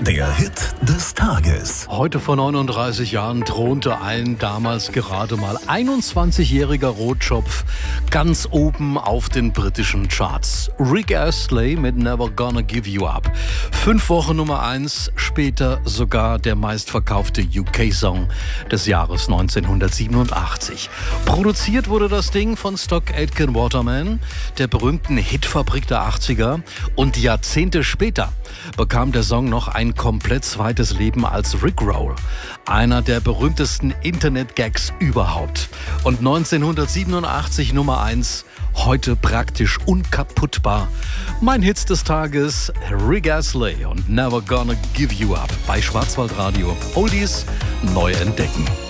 Der Hit des Tages. Heute vor 39 Jahren thronte ein damals gerade mal 21-jähriger Rotschopf ganz oben auf den britischen Charts. Rick Astley mit Never Gonna Give You Up. 5 Wochen Nummer 1, später sogar der meistverkaufte UK-Song des Jahres 1987. Produziert wurde das Ding von Stock Aitken Waterman, der berühmten Hitfabrik der 80er, und Jahrzehnte später bekam der Song noch ein komplett zweites Leben als Rickroll, einer der berühmtesten Internet-Gags überhaupt. Und 1987 Nummer 1, heute praktisch unkaputtbar. Mein Hits des Tages, Rick Astley und Never Gonna Give You Up bei Schwarzwaldradio. Oldies neu entdecken.